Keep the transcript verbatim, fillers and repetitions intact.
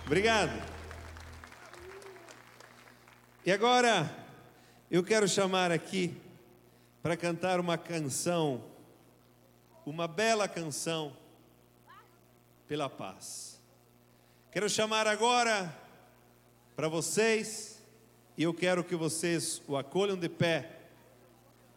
Obrigado. E agora, eu quero chamar aqui para cantar uma canção, uma bela canção pela paz. Quero chamar agora para vocês, e eu quero que vocês o acolham de pé,